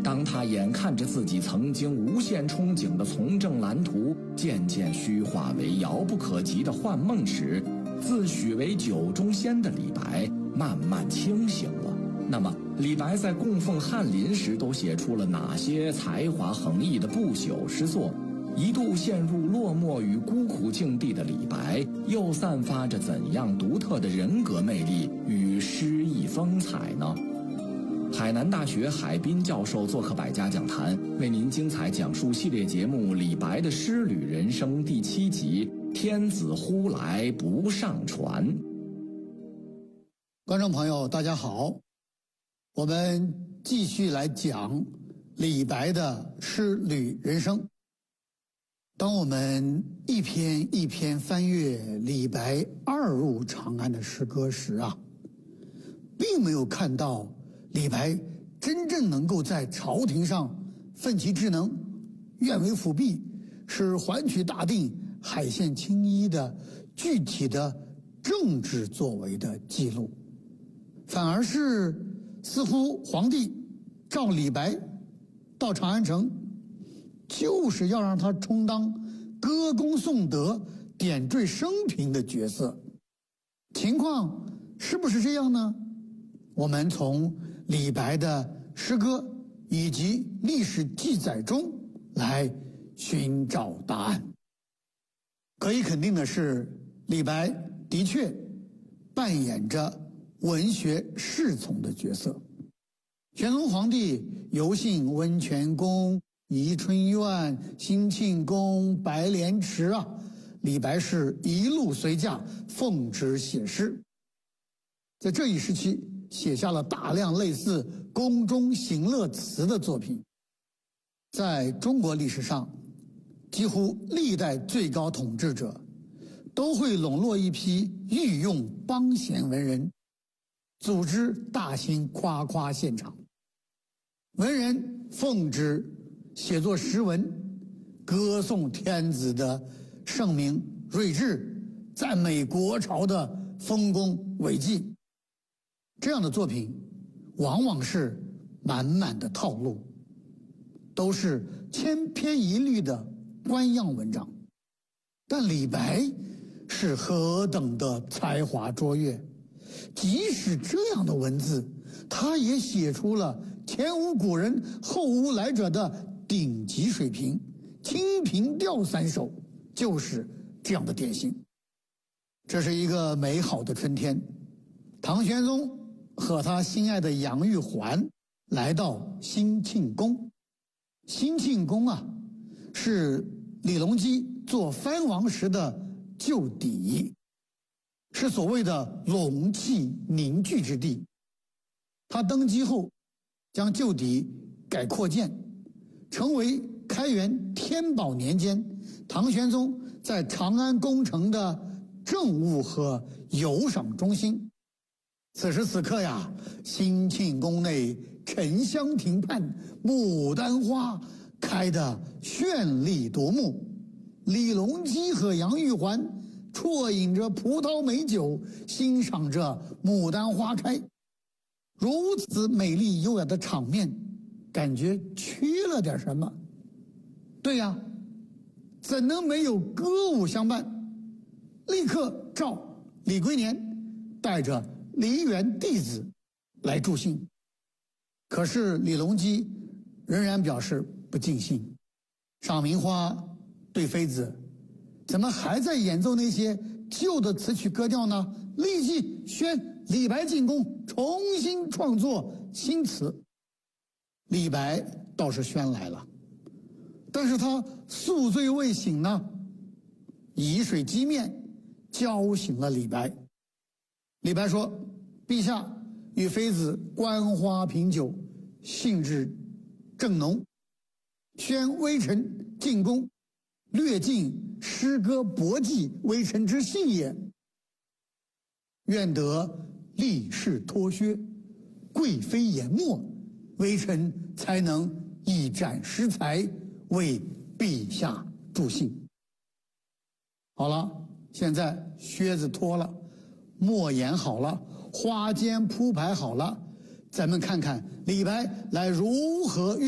当他眼看着自己曾经无限憧憬的从政蓝图渐渐虚化为遥不可及的幻梦时，自诩为酒中仙的李白慢慢清醒了。那么，李白在供奉翰林时都写出了哪些才华横溢的不朽诗作？一度陷入落寞与孤苦境地的李白，又散发着怎样独特的人格魅力与诗意风采呢？海南大学海滨教授做客百家讲坛，为您精彩讲述系列节目《李白的诗旅人生》第7集《天子呼来不上船》。 观众朋友大家好，我们继续来讲李白的诗旅人生。当我们一篇一篇翻阅李白二入长安的诗歌时并没有看到李白真正能够在朝廷上奋其职能，愿为辅弼，使环取大定，海县青衣的具体的政治作为的记录，反而是似乎皇帝召李白到长安城，就是要让他充当歌功颂德、点缀生平的角色。情况是不是这样呢？我们从李白的诗歌以及历史记载中来寻找答案。可以肯定的是，李白的确扮演着文学侍从的角色。玄宗皇帝游幸温泉宫、宜春院、兴庆宫、白莲池李白是一路随驾，奉旨写诗。在这一时期写下了大量类似宫中行乐词的作品。在中国历史上，几乎历代最高统治者都会笼络一批御用帮闲文人，组织大型夸夸现场。文人奉旨写作诗文，歌颂天子的圣明睿智，赞美国朝的丰功伟绩。这样的作品往往是满满的套路，都是千篇一律的官样文章。但李白是何等的才华卓越，即使这样的文字，他也写出了前无古人后无来者的顶级水平。清平调3首就是这样的典型。这是一个美好的春天，唐玄宗和他心爱的杨玉环来到兴庆宫。兴庆宫是李隆基做藩王时的旧邸，是所谓的龙气凝聚之地。他登基后将旧邸改扩建，成为开元天宝年间唐玄宗在长安宫城的政务和游赏中心。此时此刻兴庆宫内沉香亭畔，牡丹花开得绚丽夺目。李隆基和杨玉环啜饮着葡萄美酒，欣赏着牡丹花开。如此美丽优雅的场面，感觉缺了点什么。对怎能没有歌舞相伴？立刻召李龟年带着梨园弟子来助兴。可是李隆基仍然表示不尽兴。赏明花对妃子：怎么还在演奏那些旧的词曲歌调呢？立即宣李白进宫，重新创作新词。李白倒是宣来了，但是他宿醉未醒呢，以水击面，浇醒了李白。李白说：陛下与妃子观花品酒，兴致正浓，宣微臣进宫，略尽诗歌博记微臣之幸也。愿得力士脱靴，贵妃研墨，微臣才能一展诗才，为陛下助兴。好了，现在靴子脱了，墨研好了，花间铺排好了，咱们看看李白来如何